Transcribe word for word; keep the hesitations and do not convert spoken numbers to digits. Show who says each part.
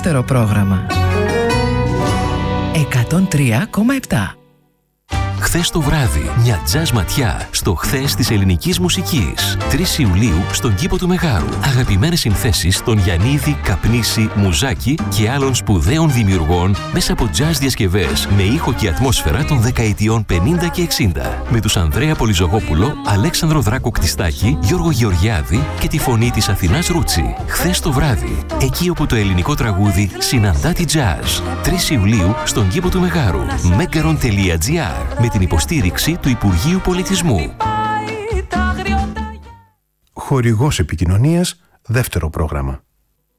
Speaker 1: δεύτερο πρόγραμμα. εκατόν τρία κόμμα επτά.
Speaker 2: Χθες το βράδυ, μια τζαζ ματιά στο χθες της ελληνικής μουσικής. τρεις Ιουλίου στον κήπο του Μεγάρου. Αγαπημένες συνθέσεις των Γιαννίδη, Καπνίση, Μουζάκη και άλλων σπουδαίων δημιουργών μέσα από τζαζ διασκευές με ήχο και ατμόσφαιρα των δεκαετιών πενήντα και εξήντα. Με τους Ανδρέα Πολυζωγόπουλο, Αλέξανδρο Δράκο Κτιστάκη, Γιώργο Γεωργιάδη και τη φωνή της Αθηνάς Ρούτσι. Χθες το βράδυ, εκεί όπου το ελληνικό τραγούδι συναντά τη τζαζ. τρεις Ιουλίου στον κήπο του Μεγάρου. megaron τελεία gr με την υποστήριξη του Υπουργείου Πολιτισμού.
Speaker 3: Χορηγός επικοινωνίας, δεύτερο πρόγραμμα.